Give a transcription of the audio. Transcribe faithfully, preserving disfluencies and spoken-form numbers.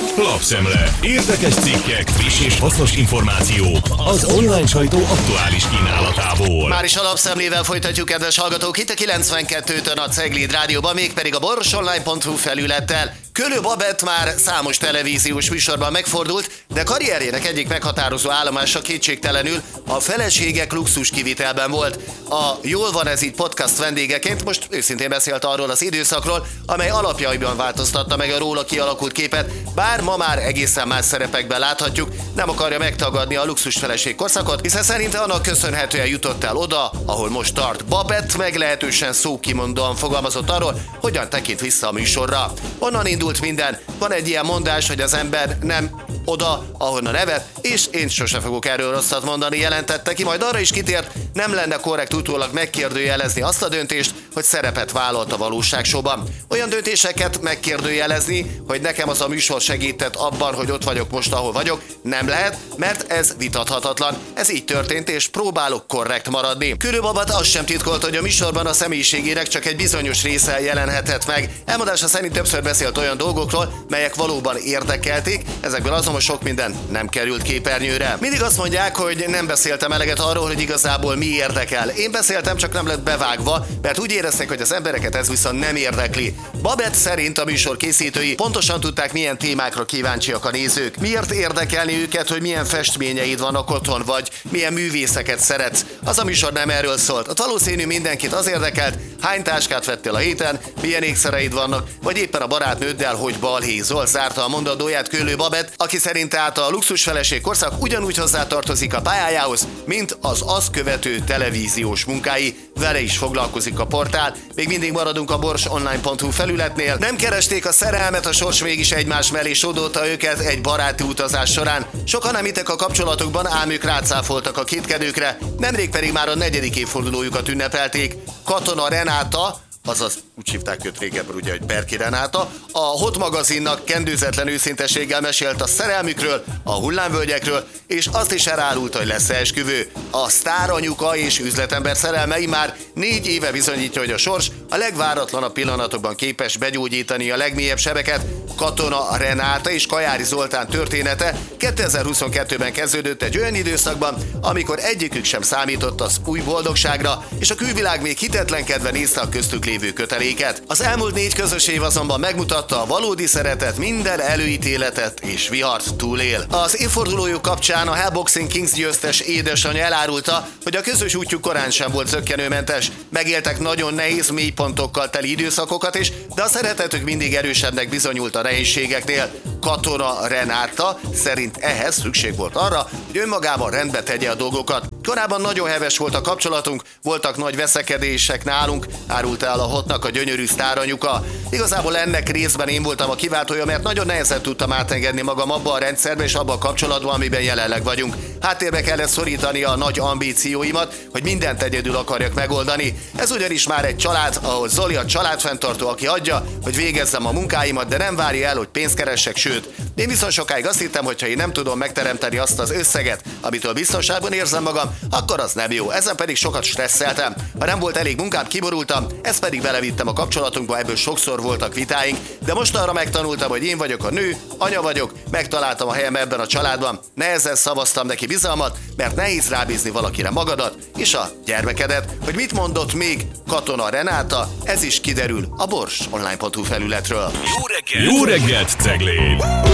Lapszemle. Érdekes cikkek, friss és hasznos információk az online sajtó aktuális kínálatából. Már is a lapszemlével folytatjuk, kedves hallgatók, itt a kilencvenkettőtön a Cegléd Rádióban, mégpedig a borsonline pont hu felülettel. Kölő Babett már számos televíziós műsorban megfordult, de karrierjének egyik meghatározó állomása kétségtelenül a Feleségek luxus kivitelben volt. A Jól van ez így podcast vendégeként most őszintén beszélt arról az időszakról, amely alapjaiban változtatta meg a róla kialakult képet, bár ma már egészen más szerepekben láthatjuk, nem akarja megtagadni a luxus feleség korszakot, hiszen szerinte annak köszönhetően jutott el oda, ahol most tart. Babett meglehetősen szókimondóan fogalmazott arról, hogyan tekint vissza a műsorra. Onnan indult minden. Van egy ilyen mondás, hogy az ember nem oda, ahonnan nevet, és én sose fogok erről rosszat mondani, jelentette ki, majd arra is kitért, nem lenne korrekt utólag megkérdőjelezni azt a döntést, hogy szerepet vállalt a valóságsóban. Olyan döntéseket megkérdőjelezni, hogy nekem az a műsor segített abban, hogy ott vagyok most, ahol vagyok, nem lehet, mert ez vitathatatlan. Ez így történt, és próbálok korrekt maradni. Kölő Babett azt sem titkolt, hogy a műsorban a személyiségének csak egy bizonyos része jelenhetett meg. Elmondása szerint többször beszélt olyan dolgokról, melyek valóban érdekelték, ezekből azonban sok minden nem került képernyőre. Mindig azt mondják, hogy nem beszéltem eleget arról, hogy igazából mi érdekel. Én beszéltem, csak nem lett bevágva, mert úgy érezték, hogy az embereket ez viszont nem érdekli. Babett szerint a műsor készítői pontosan tudták, milyen témákra kíváncsiak a nézők. Miért érdekelni őket, hogy milyen festményeid vannak otthon, vagy milyen művészeket szeretsz. Az a műsor nem erről szólt. Ott valószínű mindenkit az érdekelt, hány táskát vettél a héten, milyen ékszereid vannak, vagy éppen a barátnőddel hogy balhézol, zárta a mondandóját Kölő Babett, aki szerint át a luxusfeleség korszak ugyanúgy hozzátartozik a pályájához, mint az azt követő televíziós munkái. Vele is foglalkozik a portál. Még mindig maradunk a borsonline pont hu felületnél. Nem keresték a szerelmet, a sors mégis egymás mellé sodolta őket egy baráti utazás során. Sokan nem hittek a kapcsolatokban, ám ők rácáfoltak a kétkedőkre. Nemrég pedig már a negyedik évfordulójukat ünnepelték. Katona Renáta, azaz úgy hívták őt régebben, ugye, hogy Berki Renáta, a Hot magazinnak kendőzetlen őszintességgel mesélt a szerelmükről, a hullámvölgyekről, és azt is elárulta, hogy lesz esküvő. A sztáranyuka és üzletember szerelmei már négy éve bizonyítja, hogy a sors a legváratlanabb pillanatokban képes begyógyítani a legmélyebb sebeket. Katona Renáta és Kajári Zoltán története kétezer-huszonkettőben kezdődött egy olyan időszakban, amikor egyikük sem számított az új boldogságra, és a külvilág még hitetlenkedve nézte a köztük lévő köteléket. Az elmúlt négy közös év azonban megmutatta, a valódi szeretet minden előítéletet és vihart túlél. Az évfordulójuk kapcsán a Hellboxing Kings győztes édesanyja elárulta, hogy a közös útjuk korán sem volt zökkenőmentes. Megéltek nagyon nehéz mélypontokkal teli időszakokat is, de a szeretetük mindig erősebbnek bizonyult a nehézségeknél. Katona Renáta szerint ehhez szükség volt arra, hogy önmagában rendbe tegye a dolgokat. Korábban nagyon heves volt a kapcsolatunk, voltak nagy veszekedések nálunk, árult el a Hotnak a gyönyörű sztáranyuka. Igazából ennek részben én voltam a kiváltója, mert nagyon nehezen tudtam átengedni magam abba a rendszerbe és abba a kapcsolatban, amiben jelenleg vagyunk. Háttérbe kellett szorítani a nagy ambícióimat, hogy mindent egyedül akarjak megoldani. Ez ugyanis már egy család, ahol Zoli a családfenntartó, aki adja, hogy végezzem a munkáimat, de nem várja el, hogy pénzt keressek, sőt. Én viszont sokáig azt hittem, hogy ha én nem tudom megteremteni azt az összeget, amitől biztonságban érzem magam, akkor az nem jó. Ezen pedig sokat stresszeltem. Ha nem volt elég munkám, kiborultam, ezt pedig belevittem a kapcsolatunkba, ebből sokszor voltak vitáink, de most arra megtanultam, hogy én vagyok a nő, anya vagyok, megtaláltam a helyem ebben a családban, nehezen szavaztam neki bizalmat, mert nehéz rábízni valakire magadat és a gyermekedet. Hogy mit mondott még Katona Renáta, ez is kiderül a borsonline pont hu felületről. Jó reggelt! Jó reggelt, Cegléd!